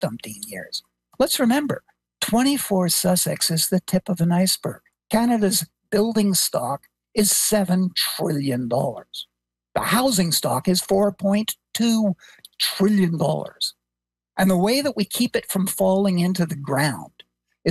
umpteen years. Let's remember, 24 Sussex is the tip of an iceberg. Canada's building stock is $7 trillion. The housing stock is $4.2 trillion. And the way that we keep it from falling into the ground